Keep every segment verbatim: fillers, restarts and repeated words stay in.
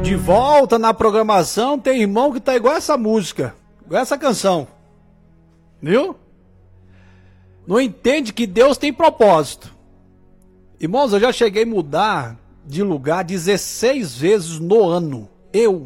De volta na programação, tem irmão que tá igual essa música, igual essa canção. Viu? Não entende que Deus tem propósito. Irmãos, eu já cheguei a mudar de lugar dezesseis vezes no ano. Eu.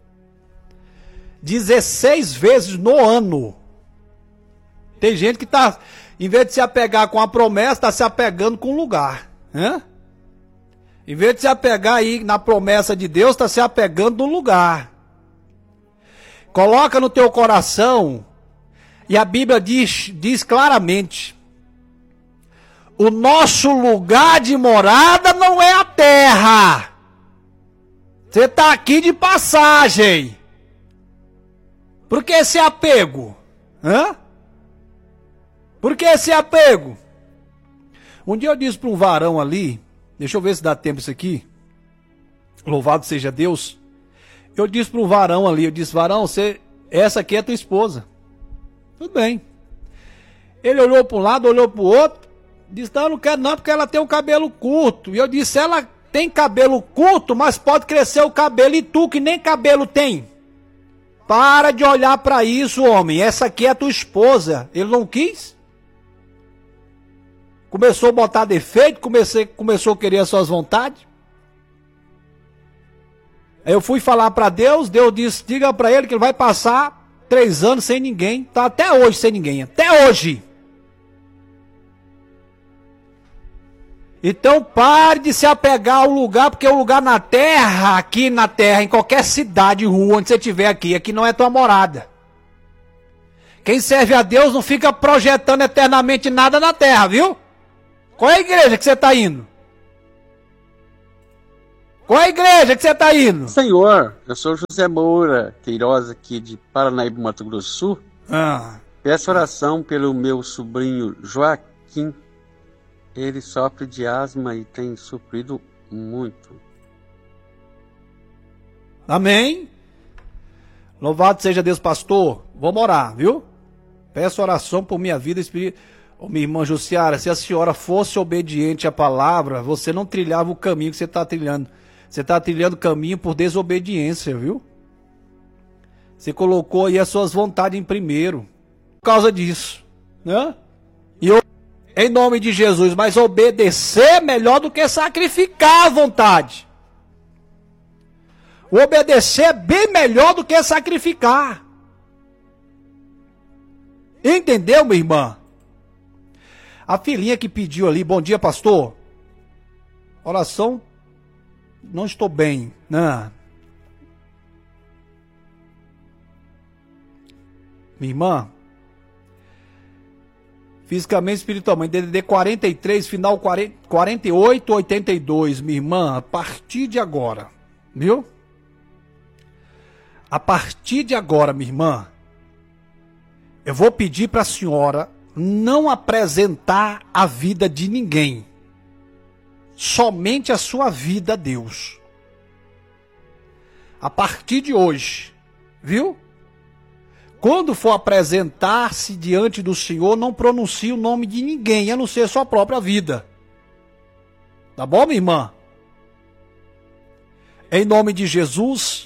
dezesseis vezes no ano. Tem gente que tá, em vez de se apegar com a promessa, tá se apegando com o lugar. Né? Em vez de se apegar aí na promessa de Deus, está se apegando no lugar. Coloca no teu coração, e a Bíblia diz, diz claramente, o nosso lugar de morada não é a terra. Você está aqui de passagem. Por que esse apego? Hã? Por que esse apego? Um dia eu disse para um varão ali, deixa eu ver se dá tempo isso aqui. Louvado seja Deus. Eu disse para um varão ali, eu disse, varão, você, essa aqui é tua esposa. Tudo bem. Ele olhou para um lado, olhou para o outro, disse, não, eu não quero não, porque ela tem o cabelo curto. E eu disse, ela tem cabelo curto, mas pode crescer o cabelo, e tu que nem cabelo tem. Para de olhar para isso, homem, essa aqui é a tua esposa. Ele não quis. Começou a botar defeito, comecei, começou a querer as suas vontades. Aí eu fui falar para Deus, Deus disse, diga para ele que ele vai passar três anos sem ninguém. Tá até hoje sem ninguém, até hoje. Então pare de se apegar ao lugar, porque o lugar na terra, aqui na terra, em qualquer cidade, rua, onde você estiver aqui, aqui não é tua morada. Quem serve a Deus não fica projetando eternamente nada na terra, viu? Qual é a igreja que você está indo? Qual é a igreja que você está indo? Senhor, eu sou José Moura Queiroz, aqui de Paranaíba, Mato Grosso do Sul. Ah. Peço oração pelo meu sobrinho Joaquim. Ele sofre de asma e tem sofrido muito. Amém. Louvado seja Deus, pastor. Vamos orar, viu? Peço oração por minha vida espiritual. Ô, minha irmã Jussiara, se a senhora fosse obediente à palavra, você não trilhava o caminho que você está trilhando. Você está trilhando o caminho por desobediência, viu? Você colocou aí as suas vontades em primeiro. Por causa disso, né? E eu, em nome de Jesus, mas obedecer é melhor do que sacrificar a vontade. O obedecer é bem melhor do que sacrificar. Entendeu, minha irmã? A filhinha que pediu ali, bom dia, pastor. Oração, não estou bem, né? Minha irmã, fisicamente e espiritualmente, D D D quarenta e três, final quarenta e oito, oitenta e dois, minha irmã, a partir de agora, viu? A partir de agora, minha irmã, eu vou pedir para a senhora não apresentar a vida de ninguém, somente a sua vida a Deus. A partir de hoje, viu? Quando for apresentar-se diante do Senhor, não pronuncie o nome de ninguém, a não ser sua própria vida. Tá bom, minha irmã? Em nome de Jesus.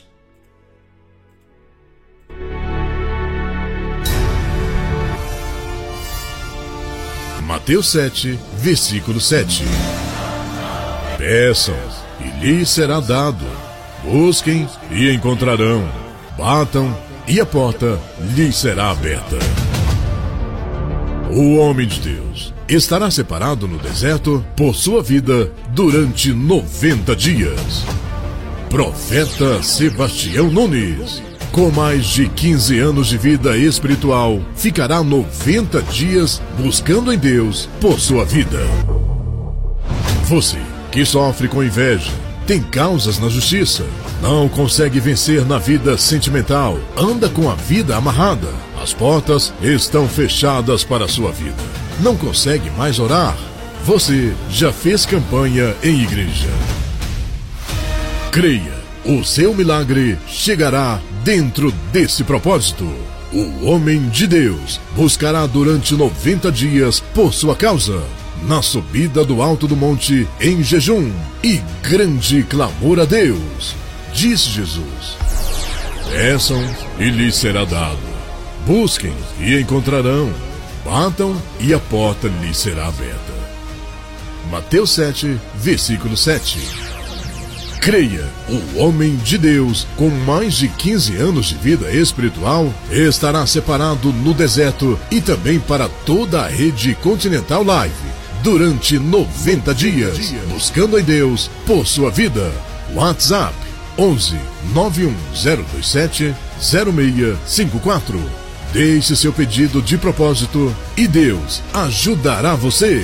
Mateus sete, versículo sete. Peçam, e lhes será dado. Busquem, e encontrarão. Batam, e a porta lhes será aberta. O homem de Deus estará separado no deserto por sua vida durante noventa dias. Profeta Sebastião Nunes, com mais de quinze anos de vida espiritual, ficará noventa dias buscando em Deus por sua vida. Você que sofre com inveja, tem causas na justiça, não consegue vencer na vida sentimental, anda com a vida amarrada, as portas estão fechadas para a sua vida, não consegue mais orar, você já fez campanha em igreja. Creia, o seu milagre chegará dentro desse propósito. O homem de Deus buscará durante noventa dias por sua causa, na subida do alto do monte em jejum e grande clamor a Deus. Disse Jesus: peçam e lhes será dado. Busquem e encontrarão. Batam e a porta lhes será aberta. Mateus sete, versículo sete. Creia, o homem de Deus, com mais de quinze anos de vida espiritual, estará separado no deserto e também para toda a rede Continental Live, durante noventa dias, buscando em Deus por sua vida. WhatsApp onze, nove um zero dois sete, zero seis cinco quatro. Deixe seu pedido de propósito e Deus ajudará você.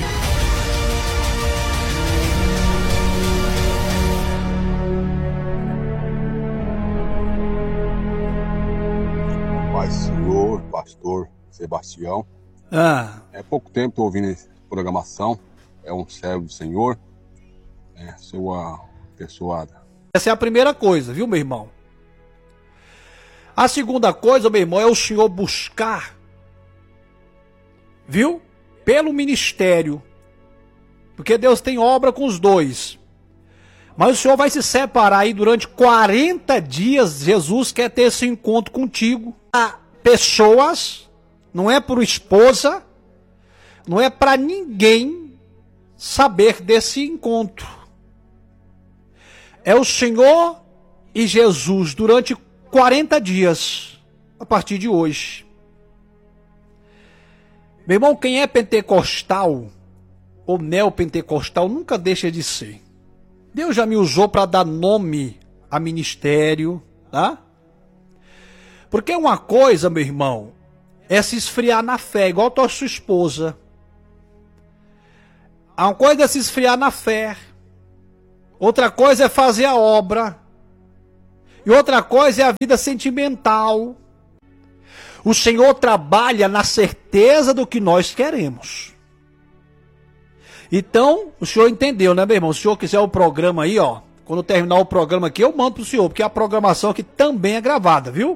Paz, senhor, pastor Sebastião. Ah. É pouco tempo tô ouvindo essa programação. É um servo do Senhor. É, sou uma pessoa. Essa é a primeira coisa, viu, meu irmão? A segunda coisa, meu irmão, é o senhor buscar, viu? Pelo ministério. Porque Deus tem obra com os dois. Mas o senhor vai se separar aí durante quarenta dias. Jesus quer ter esse encontro contigo. A pessoas, não é por esposa, não é para ninguém saber desse encontro. É o Senhor e Jesus durante quarenta dias, a partir de hoje. Meu irmão, quem é pentecostal ou neopentecostal nunca deixa de ser. Deus já me usou para dar nome a ministério, tá? Porque uma coisa, meu irmão, é se esfriar na fé, igual a tua sua esposa. Uma coisa é se esfriar na fé. Outra coisa é fazer a obra. E outra coisa é a vida sentimental. O Senhor trabalha na certeza do que nós queremos. Então, o senhor entendeu, né, meu irmão? Se o senhor quiser o programa aí, ó, quando terminar o programa aqui, eu mando pro senhor, porque a programação aqui também é gravada, viu?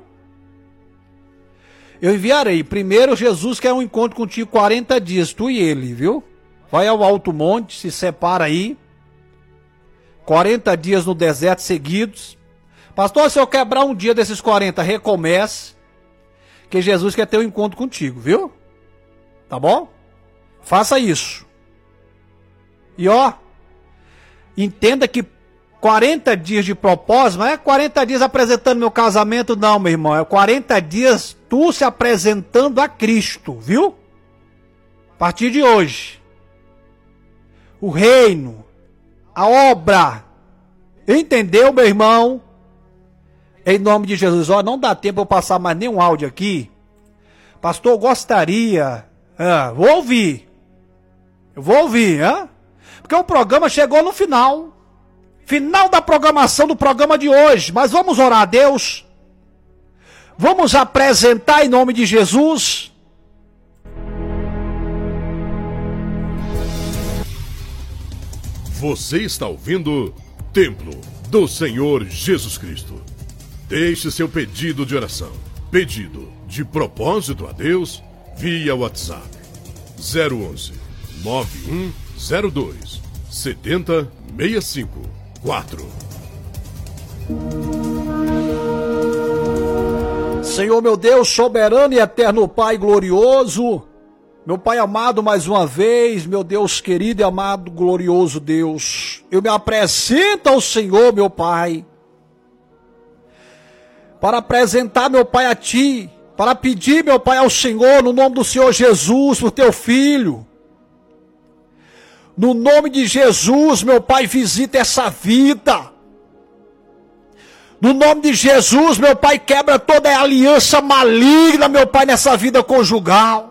Eu enviarei. Primeiro, Jesus quer um encontro contigo quarenta dias, tu e ele, viu? Vai ao Alto Monte, se separa aí. quarenta dias no deserto seguidos. Pastor, se eu quebrar um dia desses quarenta, recomece. Que Jesus quer ter um encontro contigo, viu? Tá bom? Faça isso. E ó, entenda que quarenta dias de propósito, não é quarenta dias apresentando meu casamento, não, meu irmão. É quarenta dias tu se apresentando a Cristo, viu? A partir de hoje. O reino, a obra. Entendeu, meu irmão? Em nome de Jesus. Ó, não dá tempo eu passar mais nenhum áudio aqui. Pastor, eu gostaria. Ah, vou ouvir. Eu vou ouvir, hã? Porque o programa chegou no final. Final da programação do programa de hoje. Mas vamos orar a Deus. Vamos apresentar em nome de Jesus. Você está ouvindo Templo do Senhor Jesus Cristo. Deixe seu pedido de oração, pedido de propósito a Deus via WhatsApp zero onze, nove um zero dois, sete zero seis cinco quatro. Senhor meu Deus, soberano e eterno Pai glorioso, meu Pai amado mais uma vez, meu Deus querido e amado glorioso Deus, eu me apresento ao Senhor, meu Pai, para apresentar, meu Pai, a Ti, para pedir, meu Pai, ao Senhor, no nome do Senhor Jesus, por Teu Filho. No nome de Jesus, meu Pai, visita essa vida. No nome de Jesus, meu Pai, quebra toda a aliança maligna, meu Pai, nessa vida conjugal.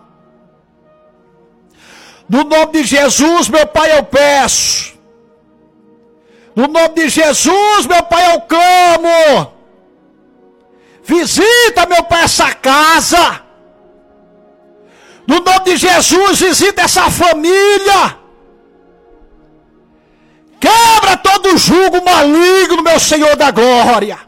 No nome de Jesus, meu Pai, eu peço. No nome de Jesus, meu Pai, eu clamo. Visita, meu Pai, essa casa. No nome de Jesus, visita essa família. Quebra todo jugo maligno, meu Senhor da glória.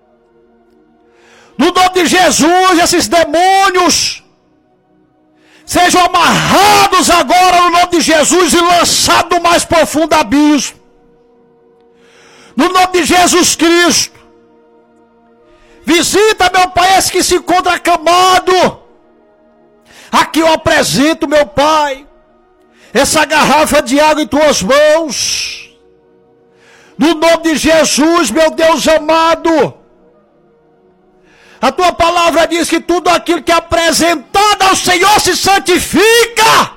No nome de Jesus, esses demônios sejam amarrados agora no nome de Jesus e lançados no mais profundo abismo. No nome de Jesus Cristo. Visita, meu Pai, esse que se encontra acamado. Aqui eu apresento, meu Pai, essa garrafa de água em tuas mãos. No nome de Jesus, meu Deus amado. A tua palavra diz que tudo aquilo que é apresentado ao Senhor se santifica.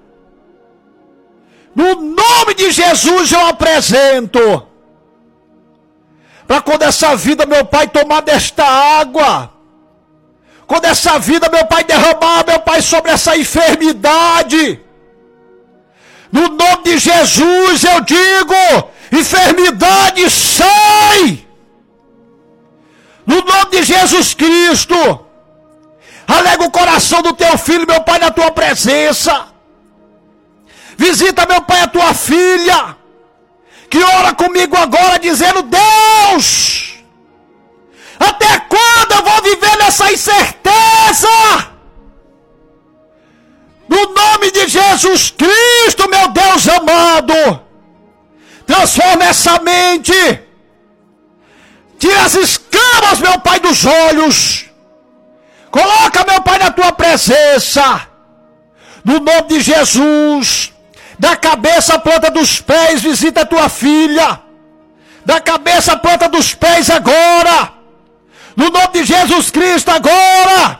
No nome de Jesus eu apresento. Para quando essa vida, meu Pai, tomar desta água, quando essa vida, meu Pai, derramar, meu Pai, sobre essa enfermidade, no nome de Jesus eu digo, enfermidade sai, no nome de Jesus Cristo. Alega o coração do teu filho, meu Pai, na tua presença. Visita, meu Pai, a tua filha, que ora comigo agora dizendo: Deus, até quando eu vou viver nessa incerteza? No nome de Jesus Cristo, meu Deus amado, transforma essa mente, tira as escamas, meu Pai, dos olhos, coloca, meu Pai, na tua presença, no nome de Jesus. Da cabeça à planta dos pés, visita a tua filha. Da cabeça à planta dos pés agora. No nome de Jesus Cristo agora.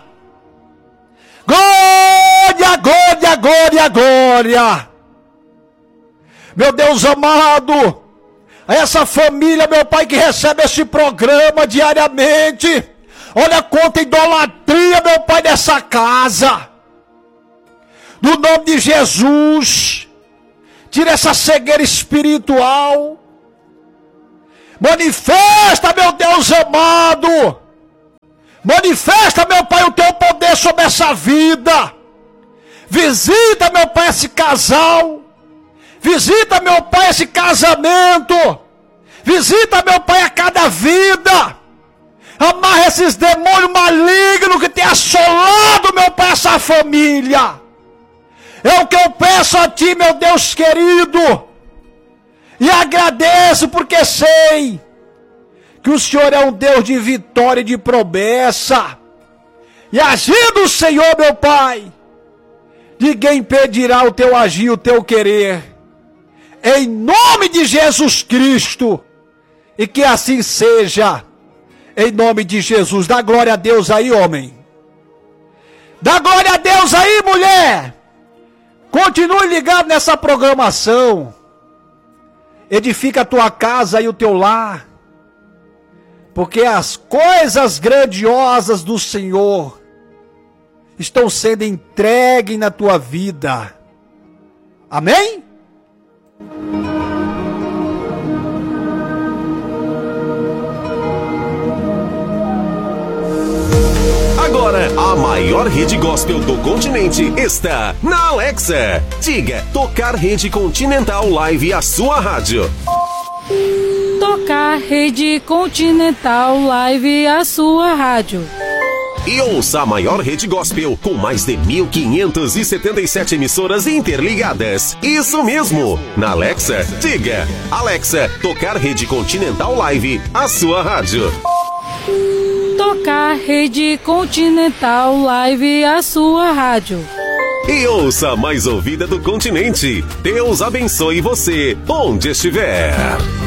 Glória, glória, glória, glória. Meu Deus amado, essa família, meu Pai, que recebe esse programa diariamente. Olha quanta idolatria, meu Pai, nessa casa. No nome de Jesus. Tira essa cegueira espiritual. Manifesta, meu Deus amado. Manifesta, meu Pai, o teu poder sobre essa vida. Visita, meu Pai, esse casal. Visita, meu Pai, esse casamento. Visita, meu Pai, a cada vida. Amarra esses demônios malignos que tem assolado, meu Pai, essa família. É o que eu peço a Ti, meu Deus querido. E agradeço porque sei que o Senhor é um Deus de vitória e de promessa. E agindo o Senhor, meu Pai, ninguém impedirá o Teu agir, o Teu querer. Em nome de Jesus Cristo. E que assim seja. Em nome de Jesus. Dá glória a Deus aí, homem. Dá glória a Deus aí, mulher. Continue ligado nessa programação. Edifica a tua casa e o teu lar. Porque as coisas grandiosas do Senhor estão sendo entregues na tua vida. Amém? Agora, a maior rede gospel do continente está na Alexa. Diga, tocar rede Continental Live, a sua rádio. Tocar rede Continental Live, a sua rádio. E ouça a maior rede gospel com mais de mil quinhentas e setenta e sete emissoras interligadas. Isso mesmo! Na Alexa, diga, Alexa, tocar rede Continental Live, a sua rádio. Tocar rede Continental Live, a sua rádio. E ouça a mais ouvida do continente. Deus abençoe você, onde estiver.